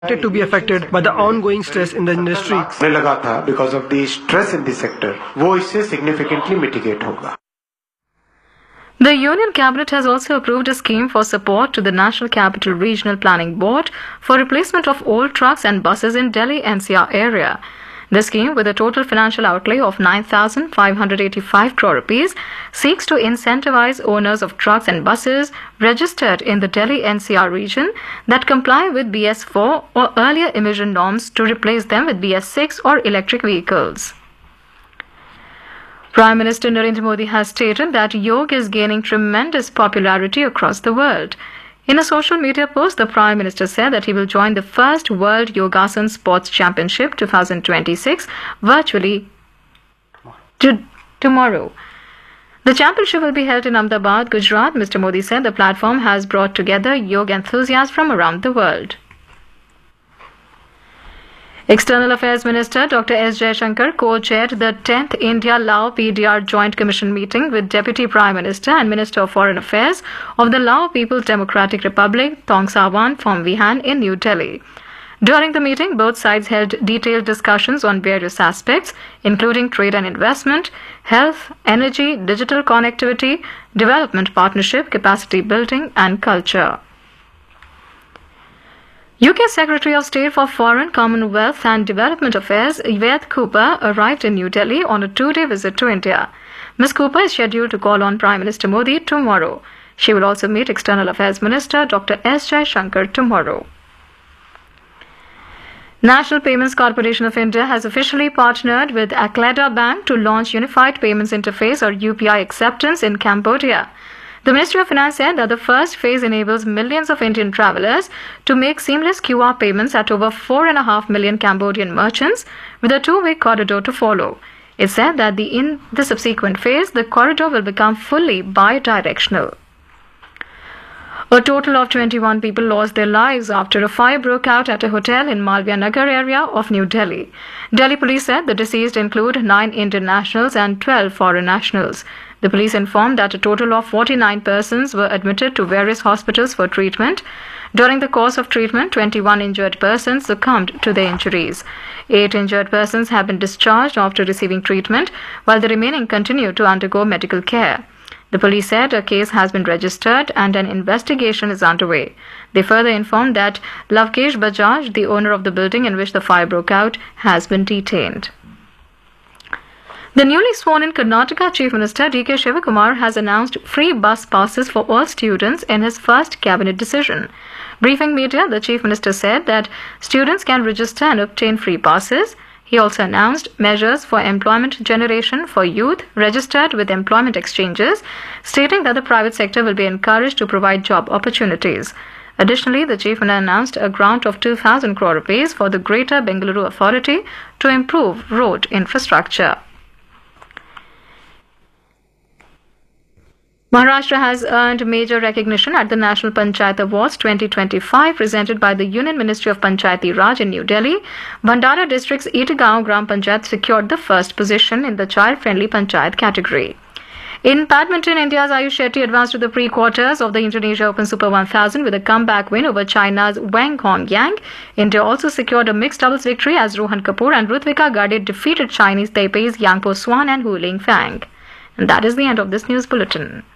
to be affected by the ongoing stress in the industry. लगा था because of the stress in the sector, वो इससे significantly mitigate होगा. The Union Cabinet has also approved a scheme for support to the National Capital Regional Planning Board for replacement of old trucks and buses in Delhi NCR area. The scheme, with a total financial outlay of 9,585 crore rupees, seeks to incentivize owners of trucks and buses registered in the Delhi NCR region that comply with BS4 or earlier emission norms to replace them with BS6 or electric vehicles. Prime Minister Narendra Modi has stated that yoga is gaining tremendous popularity across the world. In a social media post, the Prime Minister said that he will join the first World Yogasan Sports Championship 2026 virtually tomorrow. The championship will be held in Ahmedabad, Gujarat. Mr. Modi said the platform has brought together yoga enthusiasts from around the world. External Affairs Minister Dr. S. Jaishankar co-chaired the 10th India-Lao PDR Joint Commission meeting with Deputy Prime Minister and Minister of Foreign Affairs of the Lao People's Democratic Republic, Thong Savan Phomvihan in New Delhi. During the meeting, both sides held detailed discussions on various aspects, including trade and investment, health, energy, digital connectivity, development partnership, capacity building, and culture. UK Secretary of State for Foreign, Commonwealth and Development Affairs, Yvette Cooper, arrived in New Delhi on a two-day visit to India. Ms. Cooper is scheduled to call on Prime Minister Modi tomorrow. She will also meet External Affairs Minister Dr. S. Jaishankar tomorrow. National Payments Corporation of India has officially partnered with Akleda Bank to launch Unified Payments Interface or UPI acceptance in Cambodia. The Ministry of Finance said that the first phase enables millions of Indian travelers to make seamless QR payments at over 4.5 million Cambodian merchants, with a two-way corridor to follow. It said that in the subsequent phase, the corridor will become fully bi-directional. A total of 21 people lost their lives after a fire broke out at a hotel in Malviya Nagar area of New Delhi. Delhi police said the deceased include 9 Indian nationals and 12 foreign nationals. The police informed that a total of 49 persons were admitted to various hospitals for treatment. During the course of treatment, 21 injured persons succumbed to their injuries. 8 injured persons have been discharged after receiving treatment, while the remaining continue to undergo medical care. The police said a case has been registered and an investigation is underway. They further informed that Lavkesh Bajaj, the owner of the building in which the fire broke out, has been detained. The newly sworn-in Karnataka Chief Minister D.K. Shivakumar has announced free bus passes for all students in his first cabinet decision. Briefing media, the Chief Minister said that students can register and obtain free passes. He also announced measures for employment generation for youth registered with employment exchanges, stating that the private sector will be encouraged to provide job opportunities. Additionally, the Chief Minister announced a grant of 2,000 crore rupees for the Greater Bengaluru Authority to improve road infrastructure. Maharashtra has earned major recognition at the National Panchayat Awards 2025 presented by the Union Ministry of Panchayati Raj in New Delhi. Bhandara District's Itgaon Gram Panchayat secured the first position in the child-friendly Panchayat category. In badminton, India's Ayush Shetty advanced to the pre-quarters of the Indonesia Open Super 1000 with a comeback win over China's Wang Hongyang. India also secured a mixed doubles victory as Rohan Kapoor and Rutvika Gade defeated Chinese Taipei's Yang Po Swan and Hu Ling Fang. And that is the end of this news bulletin.